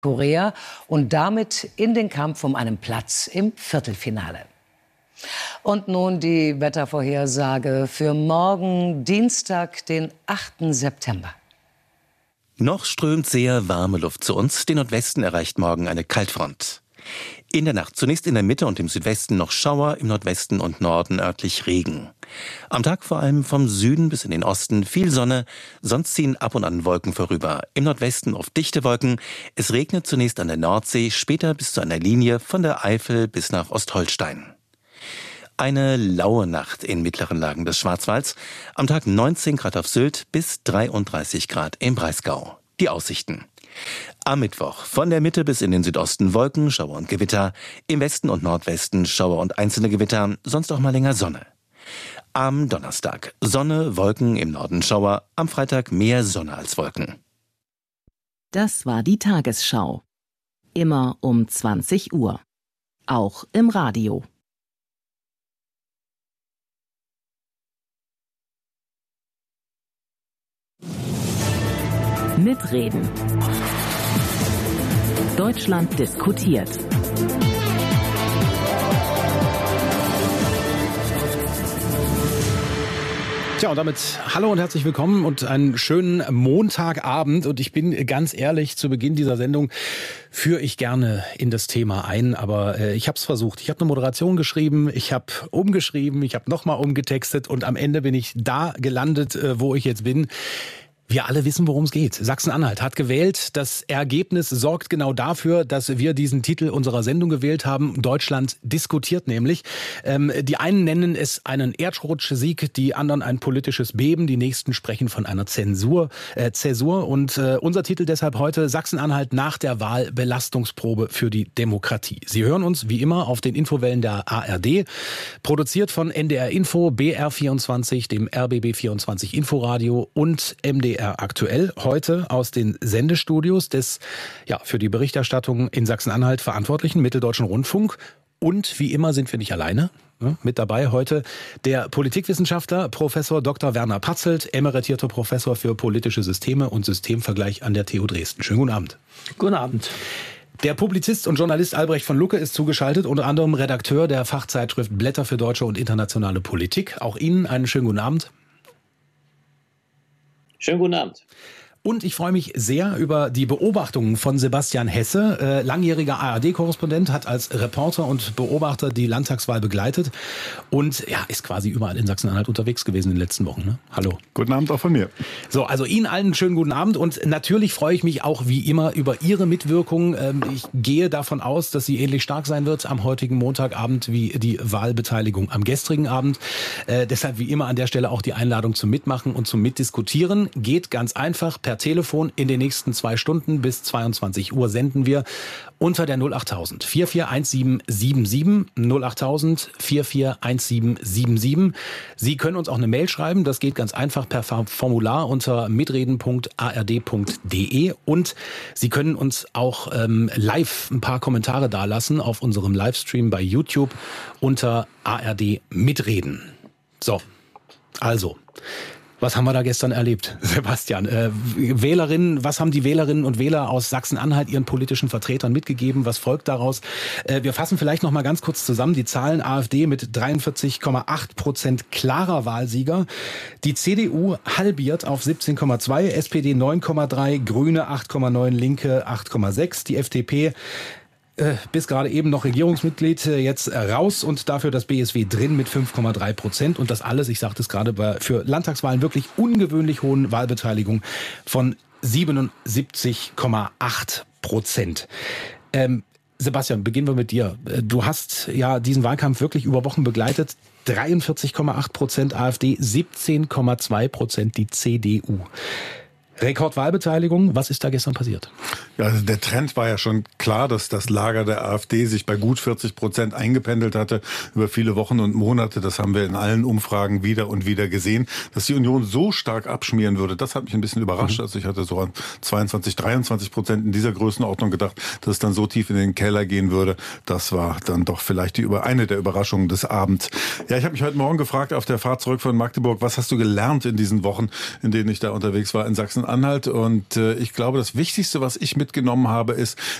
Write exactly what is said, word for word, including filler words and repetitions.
Korea und damit in den Kampf um einen Platz im Viertelfinale. Und nun die Wettervorhersage für morgen, Dienstag, den achten September. Noch strömt sehr warme Luft zu uns. Den Nordwesten erreicht morgen eine Kaltfront. In der Nacht zunächst in der Mitte und im Südwesten noch Schauer, im Nordwesten und Norden örtlich Regen. Am Tag vor allem vom Süden bis in den Osten viel Sonne, sonst ziehen ab und an Wolken vorüber. Im Nordwesten oft dichte Wolken. Es regnet zunächst an der Nordsee, später bis zu einer Linie von der Eifel bis nach Ostholstein. Eine laue Nacht in mittleren Lagen des Schwarzwalds. Am Tag neunzehn Grad auf Sylt bis dreiunddreißig Grad im Breisgau. Die Aussichten. Am Mittwoch von der Mitte bis in den Südosten Wolken, Schauer und Gewitter. Im Westen und Nordwesten Schauer und einzelne Gewitter, sonst auch mal länger Sonne. Am Donnerstag Sonne, Wolken, im Norden Schauer. Am Freitag mehr Sonne als Wolken. Das war die Tagesschau. Immer um zwanzig Uhr. Auch im Radio. Mitreden. Deutschland diskutiert. Tja, und damit hallo und herzlich willkommen und einen schönen Montagabend. Und ich bin ganz ehrlich, zu Beginn dieser Sendung führe ich gerne in das Thema ein, aber äh, ich habe es versucht. Ich habe eine Moderation geschrieben, ich habe umgeschrieben, ich habe nochmal umgetextet und am Ende bin ich da gelandet, äh, wo ich jetzt bin. Wir alle wissen, worum es geht. Sachsen-Anhalt hat gewählt. Das Ergebnis sorgt genau dafür, dass wir diesen Titel unserer Sendung gewählt haben. Deutschland diskutiert nämlich. Ähm, die einen nennen es einen Erdrutschsieg, die anderen ein politisches Beben. Die nächsten sprechen von einer Zensur, äh, Zäsur. Und äh, unser Titel deshalb heute: Sachsen-Anhalt nach der Wahl Belastungsprobe für die Demokratie. Sie hören uns wie immer auf den Infowellen der A R D. Produziert von N D R Info, B R vierundzwanzig, dem R B B vierundzwanzig Inforadio und M D R aktuell, heute aus den Sendestudios des ja für die Berichterstattung in Sachsen-Anhalt verantwortlichen Mitteldeutschen Rundfunk. Und wie immer sind wir nicht alleine. Mit dabei heute der Politikwissenschaftler Professor Doktor Werner Patzelt, emeritierter Professor für politische Systeme und Systemvergleich an der T U Dresden. Schönen guten Abend. Guten Abend. Der Publizist und Journalist Albrecht von Lucke ist zugeschaltet, unter anderem Redakteur der Fachzeitschrift Blätter für deutsche und internationale Politik. Auch Ihnen einen schönen guten Abend. Schönen guten Abend. Und ich freue mich sehr über die Beobachtungen von Sebastian Hesse, äh, langjähriger A R D-Korrespondent, hat als Reporter und Beobachter die Landtagswahl begleitet und ja, ist quasi überall in Sachsen-Anhalt unterwegs gewesen in den letzten Wochen. Ne? Hallo. Guten Abend auch von mir. So, also Ihnen allen einen schönen guten Abend und natürlich freue ich mich auch wie immer über Ihre Mitwirkung. Ähm, ich gehe davon aus, dass sie ähnlich stark sein wird am heutigen Montagabend wie die Wahlbeteiligung am gestrigen Abend. Äh, deshalb wie immer an der Stelle auch die Einladung zum Mitmachen und zum Mitdiskutieren. Geht ganz einfach per Telefon. In den nächsten zwei Stunden bis zweiundzwanzig Uhr senden wir unter der null achttausend vier vier eins sieben sieben sieben, null achttausend vier vier eins sieben sieben sieben. Sie können uns auch eine Mail schreiben. Das geht ganz einfach per Formular unter mitreden punkt a r d punkt d e und Sie können uns auch ähm, live ein paar Kommentare dalassen auf unserem Livestream bei YouTube unter A R D Mitreden. So, also was haben wir da gestern erlebt, Sebastian? Äh, Wählerinnen, was haben die Wählerinnen und Wähler aus Sachsen-Anhalt ihren politischen Vertretern mitgegeben? Was folgt daraus? Äh, wir fassen vielleicht noch mal ganz kurz zusammen die Zahlen. AfD mit dreiundvierzig Komma acht Prozent klarer Wahlsieger. Die C D U halbiert auf siebzehn Komma zwei, S P D neun Komma drei, Grüne acht Komma neun, Linke acht Komma sechs, die F D P bis gerade eben noch Regierungsmitglied, jetzt raus und dafür das B S W drin mit fünf Komma drei Prozent. Und das alles, ich sagte es gerade, bei für Landtagswahlen wirklich ungewöhnlich hohen Wahlbeteiligung von siebenundsiebzig Komma acht Prozent. Ähm, Sebastian, beginnen wir mit dir. Du hast ja diesen Wahlkampf wirklich über Wochen begleitet. dreiundvierzig Komma acht Prozent AfD, siebzehn Komma zwei Prozent die C D U. Rekordwahlbeteiligung, was ist da gestern passiert? Ja, also der Trend war ja schon klar, dass das Lager der AfD sich bei gut vierzig Prozent eingependelt hatte über viele Wochen und Monate. Das haben wir in allen Umfragen wieder und wieder gesehen. Dass die Union so stark abschmieren würde, das hat mich ein bisschen überrascht. Mhm. Also ich hatte so an zweiundzwanzig, dreiundzwanzig Prozent in dieser Größenordnung gedacht, dass es dann so tief in den Keller gehen würde. Das war dann doch vielleicht die, eine der Überraschungen des Abends. Ja, ich habe mich heute Morgen gefragt auf der Fahrt zurück von Magdeburg, was hast du gelernt in diesen Wochen, in denen ich da unterwegs war in Sachsen? Sachsen-Anhalt. Und äh, ich glaube, das Wichtigste, was ich mitgenommen habe, ist,